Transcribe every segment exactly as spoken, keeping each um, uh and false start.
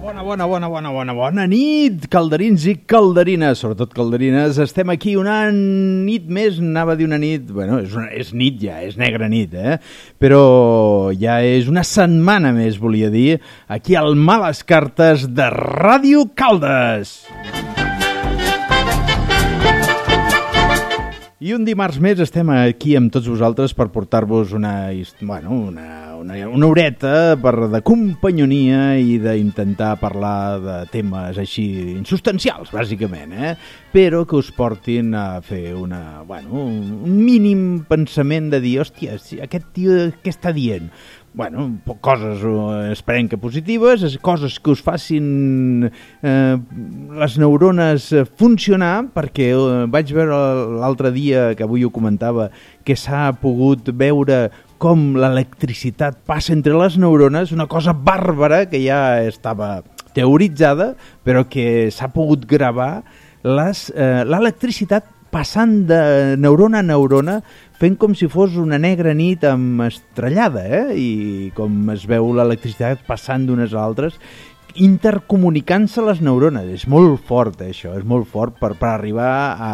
Bona, bona, bona, bona, bona, bona nit, calderins i calderines, sobretot calderines. Estem aquí una nit més, anava a dir una nit, bueno, és, una, és nit ja, és negra nit, eh? Però ja és una setmana més, volia dir, aquí al Males Cartes de Ràdio Caldes. I un dimarts més estem aquí amb tots vosaltres per portar-vos una, bueno, una, una, una horeta per de companyonia i d'intentar parlar de temes així insubstancials, bàsicament, eh? Però que us portin a fer una, bueno, un mínim pensament de dir, hòstia, aquest tio què està dient? Bueno, coses, esperem que positives, coses que us facin eh, les neurones funcionar, perquè eh, vaig veure l'altre dia, que avui ho comentava, que s'ha pogut veure com l'electricitat passa entre les neurones, una cosa bàrbara que ja estava teoritzada, però que s'ha pogut gravar les, eh, l'electricitat passant de neurona a neurona, fent com si fos una negra nit amb estrellada, eh? I com es veu l'electricitat passant d'unes a altres, intercomunicant-se les neurones. És molt fort, eh, això, és molt fort per, per arribar a,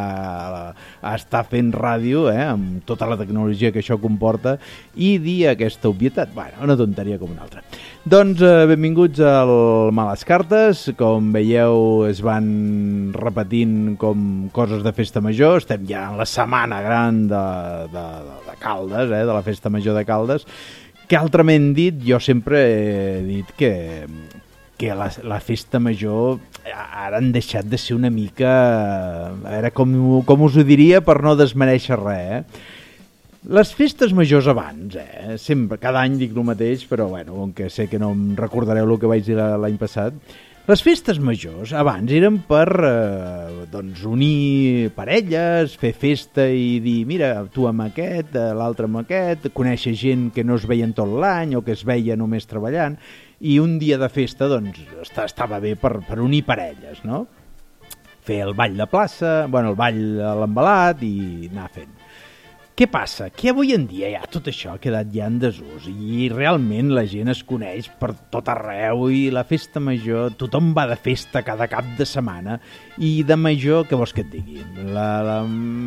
a estar fent ràdio, eh, amb tota la tecnologia que això comporta, i dir aquesta obvietat. Bueno, una tonteria com una altra. Doncs eh, benvinguts al Males Cartes. Com veieu, es van repetint com coses de festa major. Estem ja en la setmana gran de, de, de Caldes, eh, de la festa major de Caldes, que altrament dit, jo sempre he dit que que la, la festa major ara han deixat de ser una mica, a veure com, com us ho diria per no desmereixer res, eh? Les festes majors abans, eh? Sempre, cada any dic el mateix, però bueno, aunque sé que no em recordareu el que vaig dir l'any passat, les festes majors abans eren per eh, doncs unir parelles, fer festa i dir, mira, tu amb aquest, l'altre amb aquest, conèixer gent que no es veien tot l'any o que es veia només treballant, i un dia de festa doncs estava bé per, per unir parelles, no? Fer el ball de plaça, bueno, el ball a l'embalat i anar fent. Què passa? Que avui en dia ja tot això ha quedat ja en desús i realment la gent es coneix per tot arreu i la festa major, tothom va de festa cada cap de setmana i de major, què vols que et digui? La, la,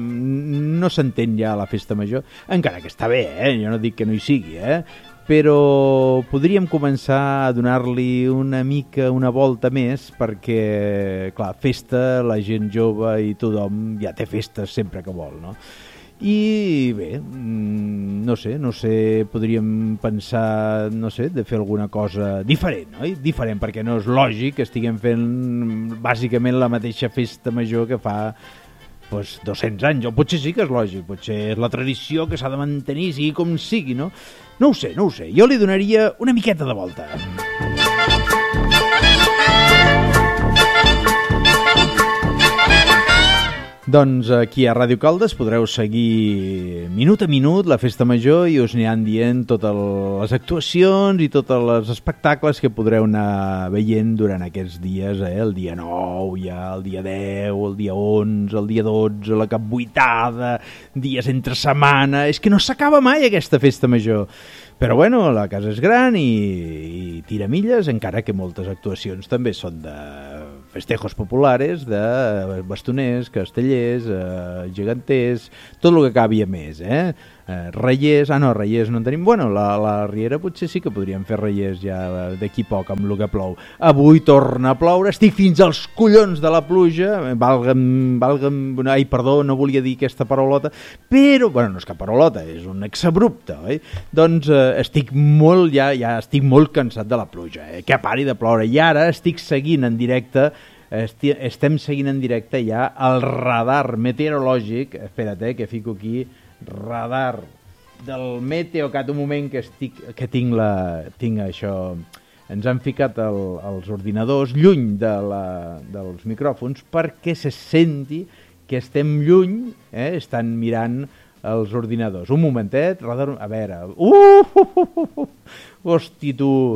no s'entén ja la festa major, encara que està bé, eh? Jo no dic que no hi sigui, eh? Però podríem començar a donar-li una mica una volta més perquè, clar, festa, la gent jove i tothom ja té festes sempre que vol, no? I bé, no sé, no sé, podríem pensar, no sé, de fer alguna cosa diferent, oi? Diferent, perquè no és lògic que estiguem fent bàsicament la mateixa festa major que fa pues, dos-cents anys, o potser sí que és lògic, potser és la tradició que s'ha de mantenir, sigui com sigui, no? No ho sé, no ho sé, jo li donaria una miqueta de volta. Doncs aquí a Ràdio Caldes podreu seguir minut a minut la festa major i us aniran dient totes les actuacions i tots els espectacles que podreu anar veient durant aquests dies, eh? El dia nou, ja el dia deu, el dia onze, el dia dotze, la capvuitada, dies entre setmana... És que no s'acaba mai aquesta festa major. Però bueno, la casa és gran i, i tira milles, encara que moltes actuacions també són de festejos populares, de bastoners, castellers, eh, geganters, tot el que acabi a més, eh? eh? Reiers, ah no, reiers no en tenim, bueno, la, la Riera potser sí que podríem fer reiers ja d'aquí poc amb el que plou. Avui torna a ploure, estic fins als collons de la pluja, valga'm, valga'm, ai perdó, no volia dir aquesta paraulota, però, bueno, no és cap paraulota, és un exabrupte, oi? Doncs eh, estic molt, ja, ja estic molt cansat de la pluja, eh? Que pari de ploure, i ara estic seguint en directe, esti, estem seguint en directe ja el radar meteorològic, espera't, eh, que fico aquí, radar del Meteocat, un moment que estic que tinc la tinc això, ens han ficat el, els ordinadors lluny de la, dels micròfons perquè se senti que estem lluny, eh? Estan mirant els ordinadors. Un momentet, radar, a veure, uh, uh, uh, uh, hosti tu,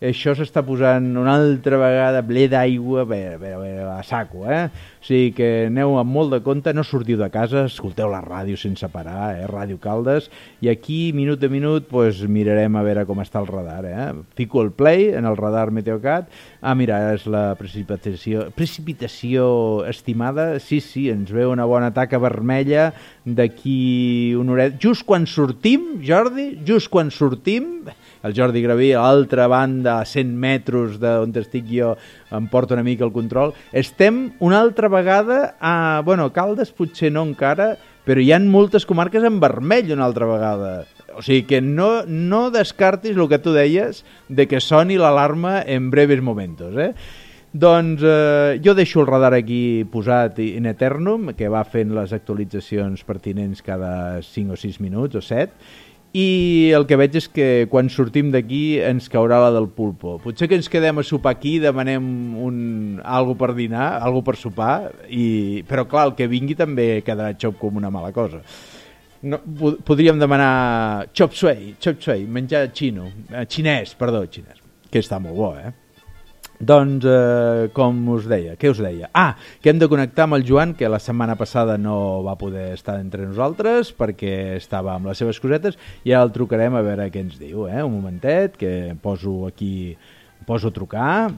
això s'està posant una altra vegada ple d'aigua, a veure, a veure, a veure, a saco, eh? O sigui que aneu amb molt de compte, no sortiu de casa, escolteu la ràdio sense parar, eh? Ràdio Caldes, i aquí, minut a minut, pues, mirarem a veure com està el radar, eh? Fico el play en el radar Meteocat, ah, mira, és la precipitació, precipitació estimada, sí, sí, ens ve una bona taca vermella d'aquí una horeta, just quan sortim, Jordi, just quan sortim, el Jordi Graví, a l'altra banda, a cent metres d'on estic jo, em porta una mica el control. Estem una altra vegada a... Bueno, Caldes potser no encara, però hi ha moltes comarques en vermell una altra vegada. O sigui que no, no descartis el que tu deies de que soni l'alarma en breves momentos, eh? Doncs eh, jo deixo el radar aquí posat in eternum, que va fent les actualitzacions pertinents cada cinc o sis minuts o set, i el que veig és que quan sortim d'aquí ens caurà la del pulpo. Potser que ens quedem a sopar aquí, demanem un, algo per dinar, algo per sopar, i... però clar, el que vingui també quedarà xop com una mala cosa. No, podríem demanar chop suey, chop suey, menjar xino, eh, xinès, perdó, xinès, que està molt bo, eh? Doncs, eh, com us deia, què us deia? Ah, que hem de connectar amb el Joan, que la setmana passada no va poder estar entre nosaltres perquè estava amb les seves cosetes, i ara el trucarem a veure què ens diu, eh? Un momentet, que poso aquí, poso a trucar.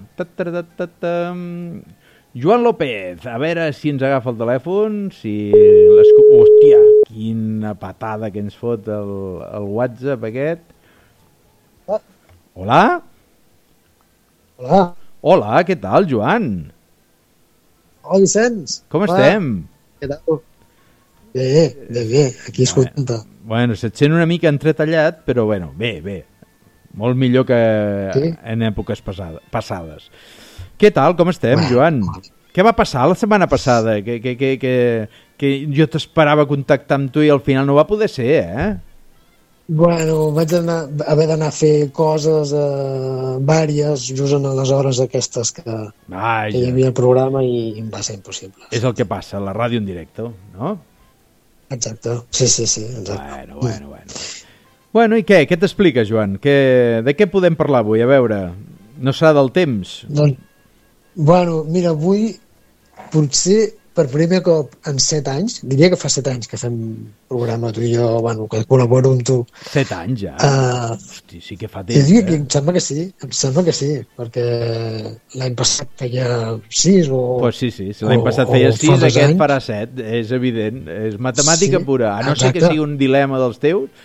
Joan López, a veure si ens agafa el telèfon, si... Hòstia, quina patada que ens fot el, el WhatsApp aquest. Hola? Hola. Hola, què tal, Joan? Hola, Vicenç. Com Hola. Estem? Què tal? Bé, bé, bé, aquí escoltant-te. Bueno, se't sent una mica entretallat, però bueno, bé, bé. Molt millor que sí? En èpoques passades. Què tal, com estem, bueno. Joan? Què va passar la setmana passada? Que, que, que, que, que jo t'esperava contactar amb tu i al final no va poder ser, eh? Bueno, vaig anar, haver d'anar a fer coses eh, vàries just en les hores aquestes que, Ai, que hi havia el programa i em va ser impossible. És el que passa, la ràdio en directe, no? Exacte, sí, sí, sí. Exacte. Bueno, bueno, bueno. Bueno, i què? Què t'explica, Joan? Que, de què podem parlar avui? A veure, no serà del temps? Doncs, bueno, mira, avui potser per primer cop en set anys, diria que fa set anys que fem programa tu i jo, bueno, que col·laboro amb tu. Set anys ja? Uh, Hosti, sí que fa temps, diria eh? que em sembla que sí, em sembla que sí, perquè l'any passat feia sis o... Pues sí, sí, si l'any passat feia sis, fa aquest anys. Farà set, és evident, és matemàtica sí, pura, a no exacte. Ser que sigui un dilema dels teus.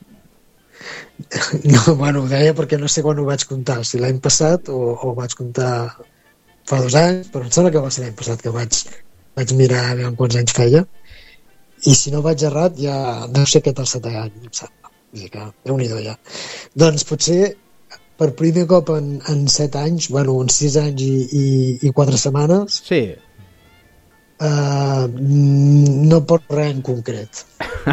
No, bueno, ho deia perquè no sé quan ho vaig comptar, si l'any passat o, o ho vaig comptar fa dos anys, però em sembla que va ser l'any passat que vaig... vaig mirar a veure quants anys feia i si no vaig errat ja deu ser aquest el setè any, em sembla. Vull dir que déu-n'hi-do ja. Doncs potser per primer cop en, en set anys, bueno, en sis anys i, i, i quatre setmanes sí. uh, no pot res en concret.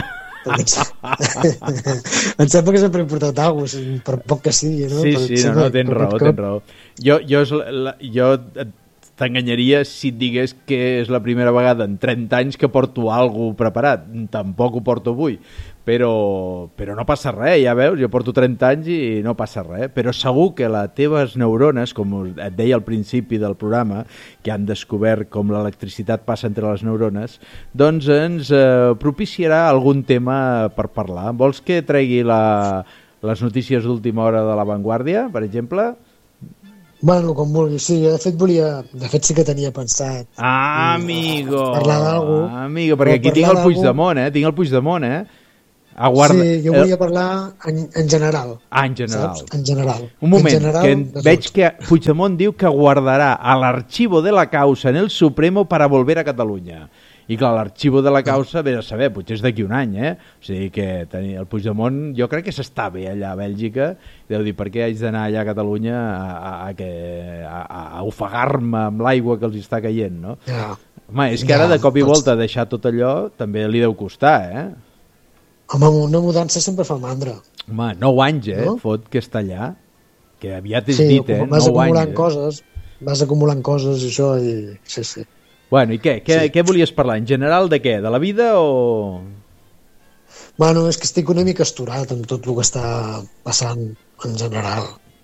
Em sembla que sempre he portat alguna cosa, per poc que sigui, no? Sí, sí, no, no, tens raó, tens raó. Jo, jo, la, jo t'enganyaria si et digués que és la primera vegada en trenta anys que porto alguna preparat. Tampoc ho porto avui. Però, però no passa res, ja veus, jo porto trenta anys i no passa res. Però segur que les teves neurones, com et deia al principi del programa, que han descobert com l'electricitat passa entre les neurones, doncs ens eh, propiciarà algun tema per parlar. Vols que tregui la, les notícies d'última hora de La Vanguardia, per exemple? Bueno, com vulguis, sí, de fet volia, de fet sí que tenia pensat ah, amigo, parlar d'algú ah, amigo, perquè aquí tinc el Puigdemont, eh? Tinc el Puigdemont, eh? Aguarda. Sí, jo volia parlar en, en general. Ah, en general. Saps? En general. Un moment, en general, que veig que Puigdemont diu que guardarà al archivo de la causa en el Supremo para volver a Catalunya. I clar, l'arxivo de la causa, bé a saber, potser és d'aquí un any, eh? O sigui que tenir el Puigdemont, jo crec que s'està bé allà a Bèlgica, deu dir, per què haig d'anar allà a Catalunya a, a, a, a, a ofegar-me amb l'aigua que els està caient, no? Ja. Home, és que ara de cop i volta deixar tot allò també li deu costar, eh? Home, una mudança sempre fa mandra. Home, nou anys, eh? No? Fot que està allà, que aviat és sí, dit, eh? Vas acumulant anys, coses, vas acumulant coses i això, i sí, sí. Bueno, i què? Què, sí. Què volies parlar? En general de què? De la vida o...? Bueno, és que estic una mica asturat amb tot el que està passant en general.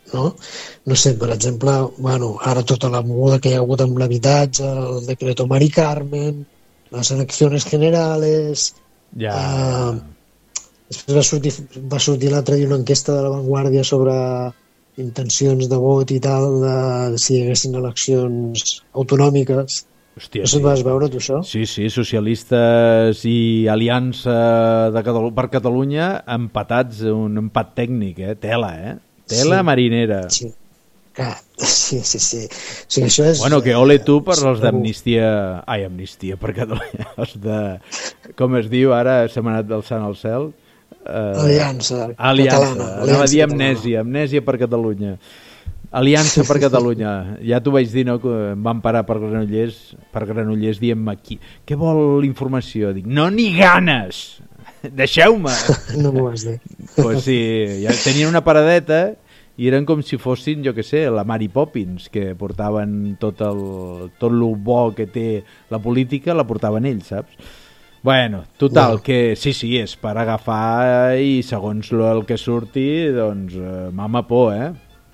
no? No sé, per exemple, bueno, ara tota la moguda que hi ha hagut amb l'habitatge, el decreto Mari Carmen, les eleccions generales... Ja... Uh, després va sortir, va sortir l'altre dia una enquesta de La Vanguardia sobre intencions de vot i tal, de si hi haguessin eleccions autonòmiques. Hòstia, no sé sí. si vas veure tu això? Sí, sí, socialistes i Aliança de Catalu per Catalunya empatats, un empat tècnic, eh? Tela, eh? Tela sí. marinera. Sí. Clar, sí, sí, sí. O sigui, això és... Bueno, que ole tu per els d'Amnistia... Ai, Amnistia per Catalunya. Els de... Com es diu ara? Se m'ha anat del sant al cel. Uh, Aliança, Aliança. catalana. Anava a dir Amnèsia. Amnèsia per Catalunya. Aliança per Catalunya. Ja t'ho vaig dir, no? Que em van parar per Granollers, per Granollers dient-me aquí. Què vol informació? Dic, no ni ganes! Deixeu-me! No m'ho vas dir. Pues sí, ja tenien una paradeta i eren com si fossin, jo què sé, la Mary Poppins, que portaven tot el, tot el bo que té la política, la portaven ells, saps? Bueno, total, no. que sí, sí, és per agafar i segons el que surti, doncs, eh, mama por, eh?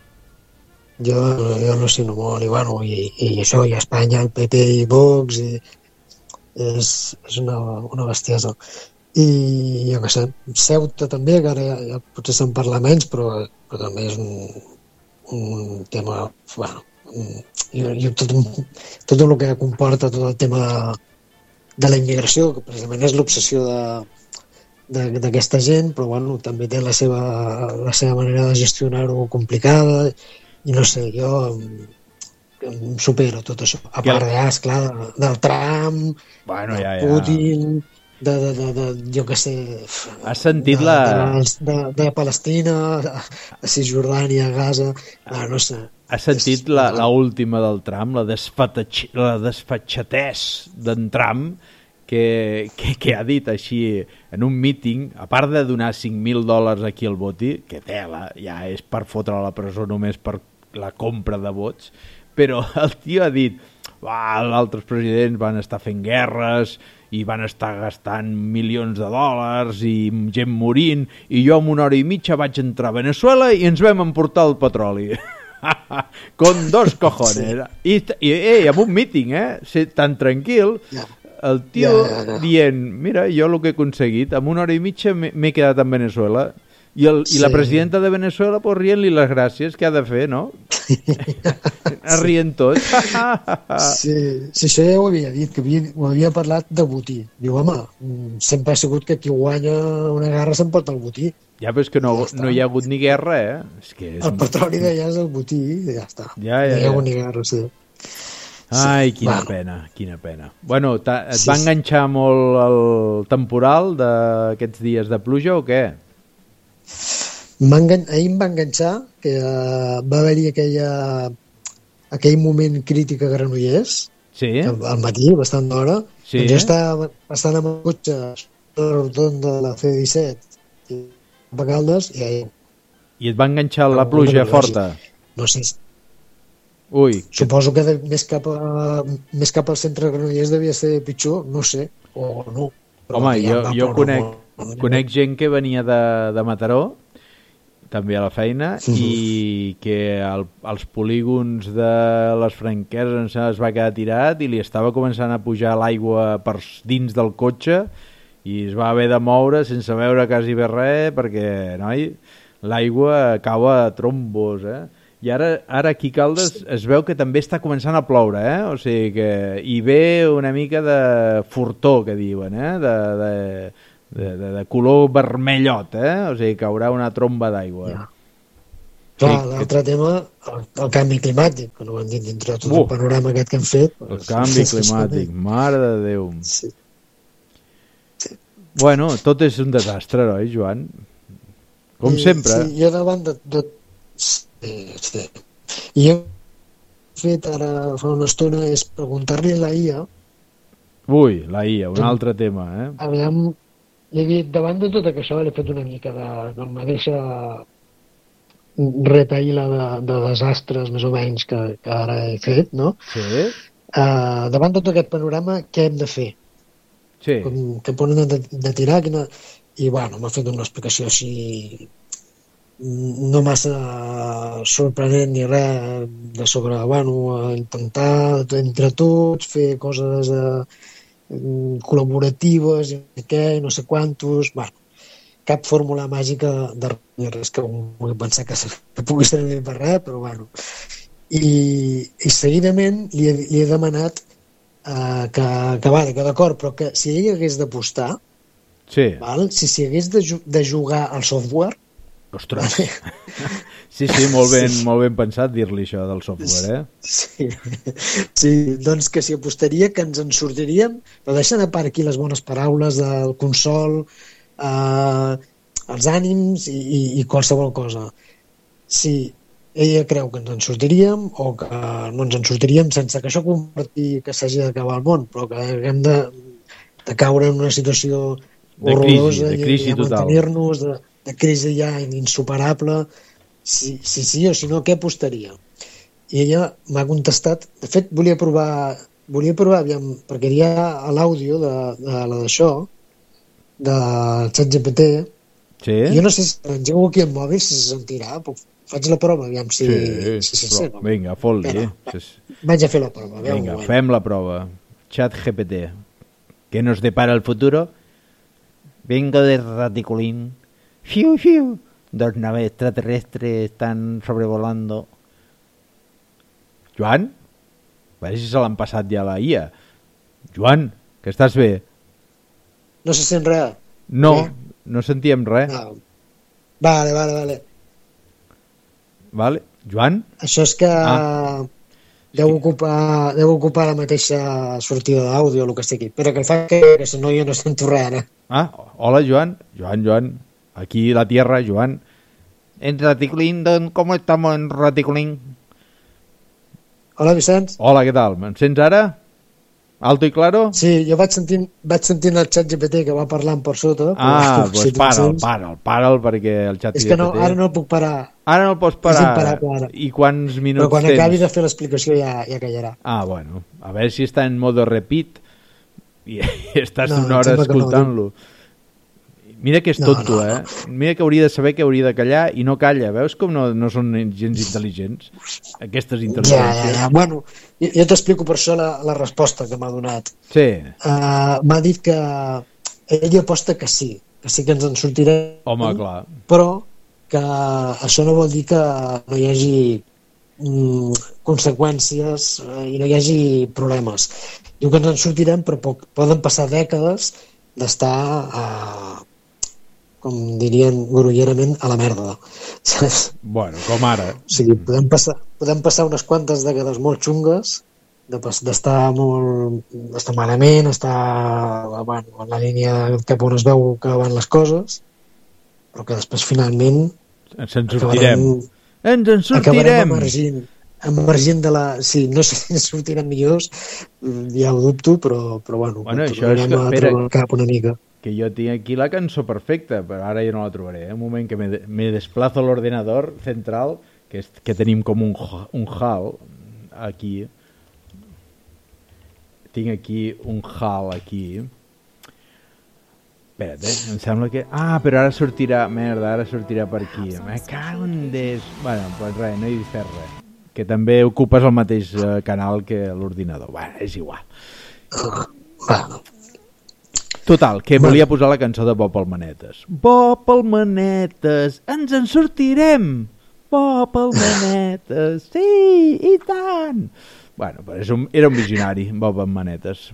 Jo, jo no sé, no molt, i bueno, i, i això, i a Espanya, el P P i Vox, i és, és una, una bestiesa. I jo què sé, Ceuta també, que ara ja, ja potser se'n parla menys, però, però també és un, un tema, bueno, i, i tot, tot el que comporta tot el tema de, de la immigració, que precisament és l'obsessió de d'aquesta gent, però bueno, també té la seva, la seva manera de gestionar-ho complicada, i no sé, jo em, em supero tot això. A part, ja, esclar, del Trump, bueno, del ja, ja. Putin, de, de, de, de, jo què sé... Has sentit de, la... De, de, de Palestina, a Cisjordània, a Gaza, ah, no sé. Has sentit és... la, la última del Trump, la, desfatx... la desfatxatès d'en Trump, que, que, que ha dit així en un míting, a part de donar cinc mil dòlars aquí al Boti, que tela, ja és per fotre a la presó només per la compra de vots, però el tio ha dit els altres presidents van estar fent guerres i van estar gastant milions de dòlars i gent morint, i jo en una hora i mitja vaig entrar a Venezuela i ens vam emportar el petroli. Con dos cojones. I, i eh, amb un míting, eh? Tan tranquil, el tio yeah, yeah. dient, mira, jo el que he aconseguit, en una hora i mitja m'he quedat en Venezuela. I, el, sí. I la presidenta de Venezuela, pues, rient-li les gràcies que ha de fer, no? Es rient tots. sí, sí, això ja ho havia dit, que havia, ho havia parlat de botí. Diu, home, sempre ha sigut que qui guanya una guerra s'emporta el botí. Ja, però és que no, ja no hi ha hagut ni guerra, eh? És que és... El petroli d'allà és el botí i ja està. Ja, ja, no hi ha hagut ja. ni guerra, sí. Ai, quina bueno. pena, quina pena. Bueno, et sí, va enganxar molt el temporal d'aquests dies de pluja o què? Ahir em va enganxar que uh, va haver-hi aquella, aquell moment crític a Granollers, sí. al matí, bastant d'hora. Sí. Doncs jo estava passant amb el cotxe a la rotonda de la C disset i a Caldes i ahir... I et va enganxar la pluja forta? No sé. Ui. Suposo que de, més, cap a, més cap al centre de Granollers devia ser pitjor, no sé, o no. Home, jo, jo conec, no, conec gent que venia de, de Mataró, també a la feina, sí. I que el, els polígons de les Franqueses es va quedar tirat i li estava començant a pujar l'aigua per dins del cotxe i es va haver de moure sense veure quasi bé res perquè, noi, l'aigua cau a trombos, eh? I ara, ara aquí a Caldes es veu que també està començant a ploure, eh? O sigui que hi ve una mica de fortó, que diuen, eh? De, de, de, de, de color vermellot, eh? O sigui, caurà una tromba d'aigua. Ja. Clar, sí, l'altre que... tema, el, el canvi climàtic, que no ho hem dit dintre de tot uh, el panorama aquest que hem fet. El canvi climàtic, mare de Déu. Sí. Sí. Bueno, tot és un desastre, oi, Joan? Com I, sempre. Sí, jo davant de... de... Sí, sí. I jo he fet ara fa una estona és preguntar-li a la I A. Ui, la I A, un altre tema, eh? Aviam, li he dit, davant de tot això, l'he fet una mica de, de la mateixa retaïla de, de desastres, més o menys, que, que ara he fet, no? Sí. Uh, davant de tot aquest panorama, què hem de fer? Sí. Com, que poden de, de tirar, quina... I, bueno, m'ha fet una explicació així no massa sorprenent ni res de sobre, bueno, intentar entre tots fer coses eh, col·laboratives i què, no sé quantos, bueno, cap fórmula màgica de res que vull pensar que, que pugui servir per res, però bueno. I, i seguidament li he, li he demanat uh, que, que vale, que d'acord, però que si ell hagués d'apostar, sí. val? Si s'hi hagués de, de jugar al software. Ostres. Sí, sí, molt ben, sí. molt ben pensat dir-li això del software, eh? Sí. Sí, doncs que s'hi apostaria que ens en sortiríem, però deixant a part aquí les bones paraules del consol, eh, els ànims i, i, i qualsevol cosa. Si ella creu que ens en sortiríem o que no ens en sortiríem sense que això compartir que s'hagi d'acabar el món, però que haguem de, de caure en una situació de horrorosa crisi, de crisi i, i total. mantenir-nos de, de crisi ja insuperable. Si, si sí o si no, què apostaria? I ella m'ha contestat, de fet volia provar volia provar, aviam, perquè hi ha l'àudio de, de la d'això de ChatGPT, sí? jo no sé si engego aquí el mòbil si se sentirà, faig la prova aviam si, sí, si se sent. Vinga, fot-li. Vaig a fer la prova. Vinga, fem la prova. ChatGPT, ¿qué nos depara el futuro? Vengo de Raticulín. Fiu, fiu. Dos naves extraterrestres están sobrevolando. Joan? A veure si se l'han passat ja a la I A. Joan, que estàs bé? No se sent res? No, eh? no sentíem res. No. Vale, vale, vale. Vale, Joan? Això és que ah. deu, ocupar, deu ocupar la mateixa sortida d'àudio o el que sigui. Però que el fa que, que si no jo no sento res ara. Ah, hola Joan. Joan, Joan. Aquí la tierra, Joan. En Raticulín, ¿cómo estamos en Raticulín? Hola, Vicenç. Hola, què tal? Me'n sents ara? Alto i claro? Sí, jo vaig sentint, vaig sentint el ChatGPT que va parlant per sota. Ah, doncs pues para'l, para'l, para'l, perquè el ChatGPT... És que no, ara no el puc parar. Ara no el pots parar. És imparable, ara. I quants minuts Però quan tens? acabi de fer l'explicació ja, ja callarà. Ah, bueno. A veure si està en modo repeat i estàs no, una hora escoltant-lo. No, Mira que és no, tonto, no, eh? no. Mira que hauria de saber que hauria de callar i no calla. Veus com no, no són gens intel·ligents? Aquestes intel·ligències. Ja, ja, ja. Bueno, jo, jo t'explico per això la, la resposta que m'ha donat. Sí. Uh, m'ha dit que ell aposta que sí, que sí que ens en sortirem. Home, clar. Però que això no vol dir que no hi hagi mm, conseqüències eh, i no hi hagi problemes. Diu que ens en sortirem, però poc, poden passar dècades d'estar a... com dirien grollerament, a la merda. Bueno, com ara. O sigui, podem passar, podem passar unes quantes dècades molt xungues, d'estar molt... d'estar malament, estar bueno, en la línia cap on es veu que van les coses, però que després finalment... Ens en sortirem. Ens en sortirem! Acabarem emergint, emergint de la... Sí, no sé si ens sortirem millors, ja ho dubto, però, però bueno, bueno això és que, a espera, trobar el cap una mica. Que jo tinc aquí la cançó perfecta, però ara ja no la trobaré. Eh? Un moment que me, me desplazo l'ordenador central, que, és, que tenim com un, un hall aquí. Tinc aquí un hall aquí. Espera't, eh? Em sembla que... Ah, però ara sortirà... Merda, ara sortirà per aquí. Me cago en des... Bueno, doncs res, no hi he fet res. Que també ocupes el mateix canal que l'ordinador. Bueno, és igual. Bueno. Total, que volia posar la cançó de Bob Almanetes. Bob Almanetes, ens en sortirem! Bob Almanetes, sí, i tant! Bueno, però és un, era un visionari, Bob Almanetes.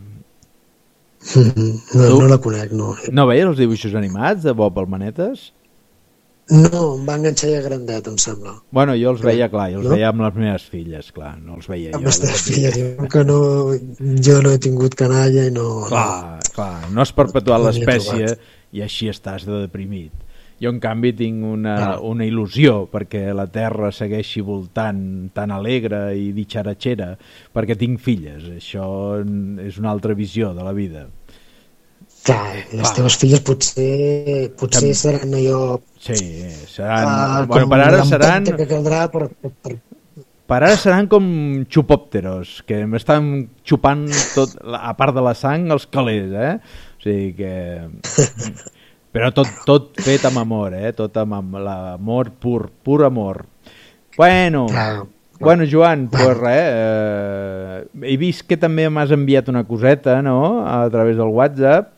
No, no la conec, no. No veies els dibuixos animats de Bob Almanetes? No, em va enganxar ja grandet, em sembla. Bueno, jo els veia, clar, jo els no? veia amb les meves filles, clar, no els veia amb jo. Amb les teves filles, jo que no, jo no he tingut canalla i no... Clar, no. clar, no has perpetuat no l'espècie i així estàs de deprimit. Jo, en canvi, tinc una, no. una il·lusió perquè la Terra segueixi voltant tan alegre i ditxaratxera, perquè tinc filles. Això és una altra visió de la vida. Clar, les ah. teves filles potser potser Tam... seran allò... Sí, seran... Uh, bueno, per ara seran... Que caldrà per, per... per ara seran com xupòpteros, que m'estan xupant tot, a part de la sang, els calés, eh? O sigui que... Però tot, tot fet amb amor, eh? Tot amb, amb l'amor pur, pur amor. Bueno, Clar. bueno Joan, pues res, eh, he vist que també m'has enviat una coseta, no?, a través del WhatsApp.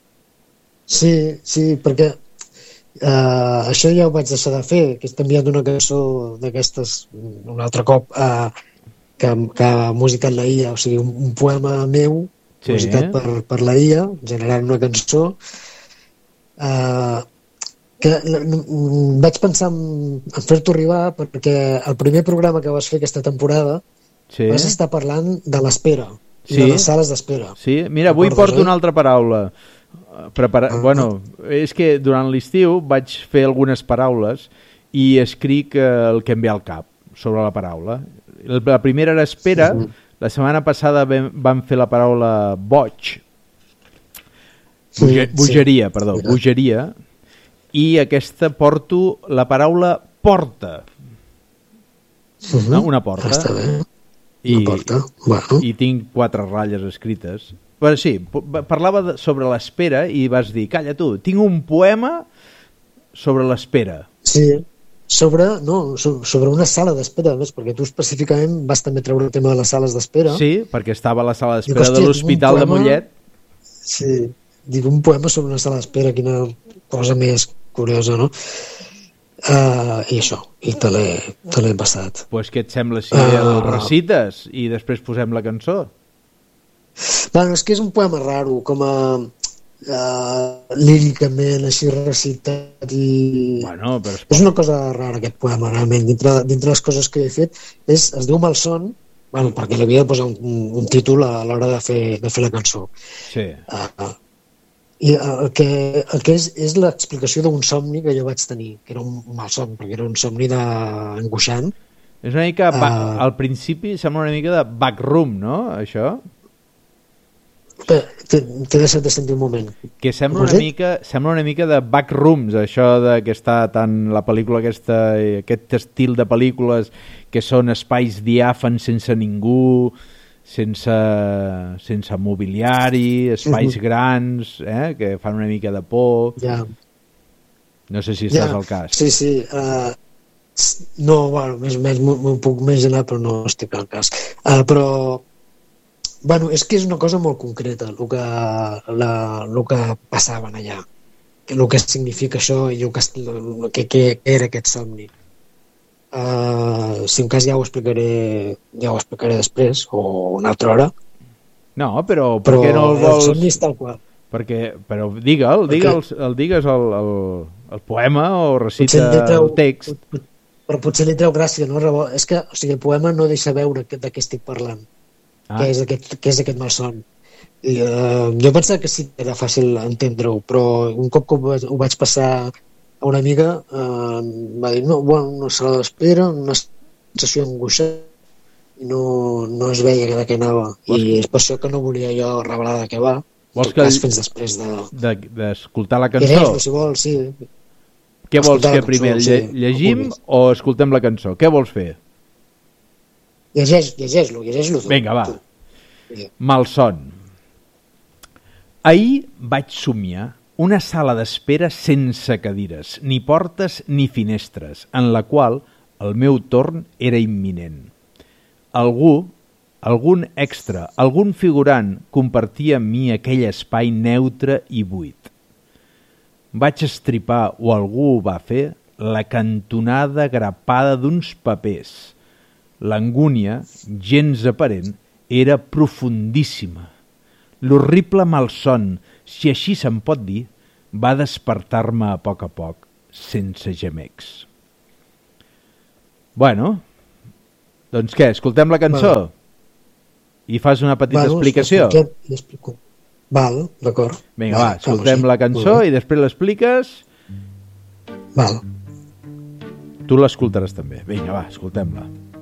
Sí, sí, perquè uh, això ja ho vaig deixar de fer, que t'he enviat una cançó d'aquestes un altre cop uh, que, que ha musicat la I A, o sigui, un, un poema meu sí. musicat per, per la I A, generant una cançó uh, que vaig pensar en, en fer-t'ho arribar perquè el primer programa que vas fer aquesta temporada sí. vas estar parlant de l'espera i sí. de les sales d'espera. Sí, mira, avui porto una altra paraula. Prepara... Ah, bueno, és que durant l'estiu vaig fer algunes paraules i escric el que em ve al cap sobre la paraula. La primera era espera, sí. La setmana passada vam fer la paraula boig, Boge... sí, bogeria, sí. perdó, bogeria, i aquesta porto la paraula porta. Uh-huh. No? Una porta. Està bé. I, una porta. Bueno. I tinc quatre ratlles escrites. Però sí, parlava de, sobre l'espera i vas dir, calla tu, tinc un poema sobre l'espera. Sí, sobre, no, sobre una sala d'espera, més, perquè tu específicament vas també treure el tema de les sales d'espera. Sí, perquè estava a la sala d'espera de l'Hospital de Mollet. Sí, dic un poema sobre una sala d'espera, quina cosa més curiosa, no? Uh, I això, i te l'he passat. Doncs pues què et sembla si uh, el recites i després posem la cançó? Bueno, és que és un poema raro, com a uh, líricament, així recitat i... Bueno, però és... és una cosa rara aquest poema, realment. Dintre, dintre les coses que he fet, és, es diu Malson, bueno, perquè li havia de posar un, un títol a l'hora de, fer, de fer la cançó. Sí. Uh, I el que, el que és, és l'explicació d'un somni que jo vaig tenir, que era un malson, perquè era un somni d'angoixant. És una mica, uh, al principi sembla una mica de backroom, no, això? T'he deixat de sentir un moment. Que sembla una mica, sembla una mica de backrooms, això de que està tant la pel·lícula aquesta, aquest estil de pel·lícules que són espais diàfans sense ningú, sense, sense mobiliari, espais uh-huh. grans, eh, que fan una mica de por. Ja. No sé si estàs ja. al cas. Sí, sí. Uh, no, bueno, més o menys m'ho puc imaginar, però no estic al cas. Uh, però, bueno, és que és una cosa molt concreta el que, la, el que passaven allà. El que significa això i el que, el que, que era aquest somni. Uh, si en cas ja ho explicaré ja ho explicaré després o una altra hora. No, però per però què no el vols? El somni és tal qual. Perquè, però digue'l, digue'l, el digues el, el, el poema o recita treu, el text. Però potser li treu gràcia, no? És que, o sigui, el poema no deixa veure de què estic parlant, ah. que és aquest, que és aquest malson. I, uh, jo pensava que sí que era fàcil entendre-ho, però un cop que ho vaig, ho vaig passar a una amiga eh, va dir, no, bueno, una sala d'espera, una sensació angoixant i no, no es veia de què anava. Vols I és per això que no volia jo revelar de què va. Vols que cas, fins després de... d'escoltar la cançó? Llegeix-lo, si vols, sí. Què vols que primer cançó, sí, llegim o escoltem la cançó? Què vols fer? Llegeix, llegeix-lo, llegeix-lo tu. Vinga, va. Tu. Malson. Ahir vaig somiar una sala d'espera sense cadires, ni portes ni finestres, en la qual el meu torn era imminent. Algú, algun extra, algun figurant compartia amb mi aquell espai neutre i buit. Vaig estripar, o algú ho va fer, la cantonada grapada d'uns papers. L'angúnia, gens aparent, era profundíssima. L'horrible malson, si així se'n pot dir, va despertar-me a poc a poc, sense gemecs. Bueno, doncs què, escoltem la cançó? Val. I fas una petita Val, explicació? Expliquem, Val, d'acord. Vinga, va, escoltem la cançó i després l'expliques? Val. Tu l'escoltaràs també. Vinga, va, escoltem-la.